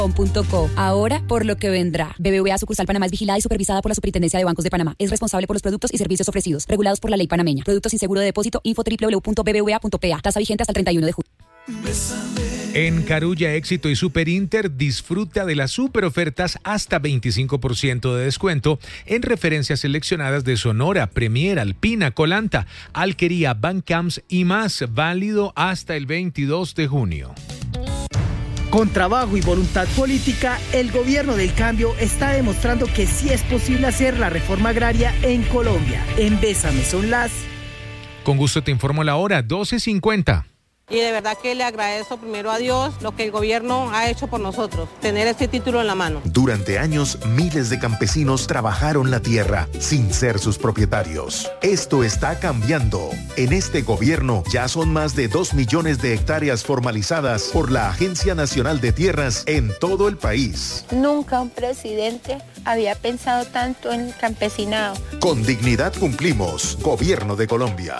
Ahora, por lo que vendrá. BBVA Sucursal Panamá es vigilada y supervisada por la Superintendencia de Bancos de Panamá. Es responsable por los productos y servicios ofrecidos, regulados por la ley panameña. Productos sin seguro de depósito, info www.bbva.pa. Tasa vigente hasta el 31 de julio. En Carulla, Éxito y Super Inter disfruta de las super ofertas hasta 25% de descuento en referencias seleccionadas de Sonora, Premier, Alpina, Colanta, Alquería, Bancams y más, válido hasta el 22 de junio. Con trabajo y voluntad política, el gobierno del cambio está demostrando que sí es posible hacer la reforma agraria en Colombia. En Bésame son las... Con gusto te informo la hora, 12:50. Y de verdad que le agradezco primero a Dios lo que el gobierno ha hecho por nosotros, tener este título en la mano. Durante años, miles de campesinos trabajaron la tierra sin ser sus propietarios. Esto está cambiando. En este gobierno ya son más de 2 millones de hectáreas formalizadas por la Agencia Nacional de Tierras en todo el país. Nunca un presidente había pensado tanto en el campesinado. Con dignidad cumplimos. Gobierno de Colombia.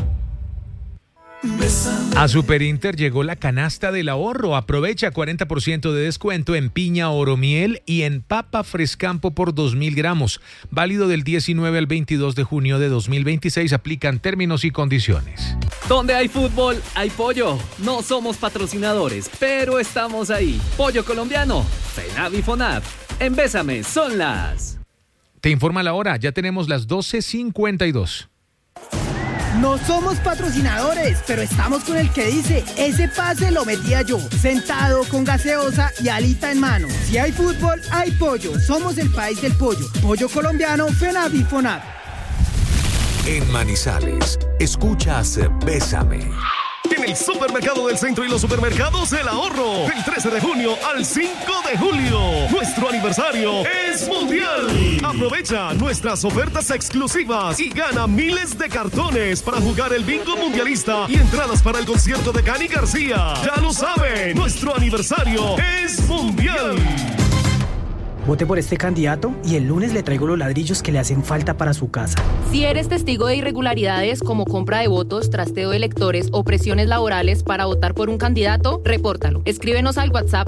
A Super Inter llegó la canasta del ahorro. Aprovecha 40% de descuento en piña oro miel y en papa frescampo por 2.000 gramos. Válido del 19 al 22 de junio de 2026. Aplican términos y condiciones. Donde hay fútbol, hay pollo. No somos patrocinadores, pero estamos ahí. Pollo colombiano. FENAV y FONAV. En Bésame son las... Te informa la hora. Ya tenemos las 12:52. No somos patrocinadores, pero estamos con el que dice, ese pase lo metía yo, sentado con gaseosa y alita en mano. Si hay fútbol, hay pollo. Somos el país del pollo. Pollo colombiano, FENAV y FONAV. En Manizales, escuchas Bésame. En el Supermercado del Centro y los supermercados El Ahorro, del 13 de junio al 5 de julio. Nuestro aniversario es mundial. Aprovecha nuestras ofertas exclusivas y gana miles de cartones para jugar el bingo mundialista y entradas para el concierto de Cani García. Ya lo saben, nuestro aniversario es mundial. Vote por este candidato y el lunes le traigo los ladrillos que le hacen falta para su casa. Si eres testigo de irregularidades como compra de votos, trasteo de electores o presiones laborales para votar por un candidato, repórtalo. Escríbenos al WhatsApp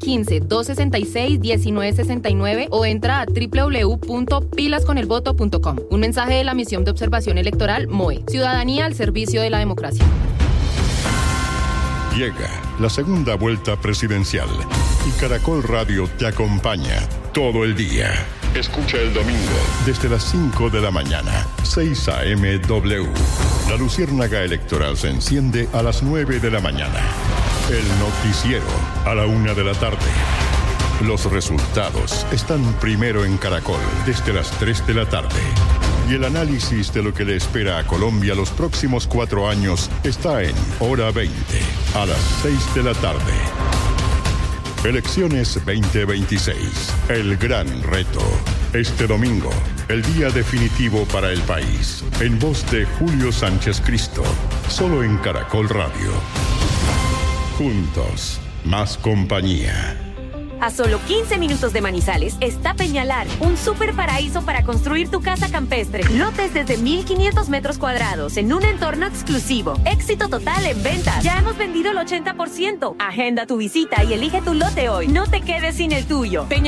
315-266-1969 o entra a www.pilasconelvoto.com. Un mensaje de la Misión de Observación Electoral MOE. Ciudadanía al servicio de la democracia. Llega la segunda vuelta presidencial y Caracol Radio te acompaña todo el día. Escucha el domingo desde las 5 de la mañana, 6 a.m. W. La luciérnaga electoral se enciende a las 9 de la mañana. El noticiero a la 1 de la tarde. Los resultados están primero en Caracol desde las 3 de la tarde. Y el análisis de lo que le espera a Colombia los próximos 4 años está en Hora 20, a las 6 de la tarde. Elecciones 2026, el gran reto. Este domingo, el día definitivo para el país. En voz de Julio Sánchez Cristo, solo en Caracol Radio. Juntos, más compañía. A solo 15 minutos de Manizales está Peñalar, un super paraíso para construir tu casa campestre. Lotes desde 1.500 metros cuadrados en un entorno exclusivo. Éxito total en ventas. Ya hemos vendido el 80%. Agenda tu visita y elige tu lote hoy. No te quedes sin el tuyo.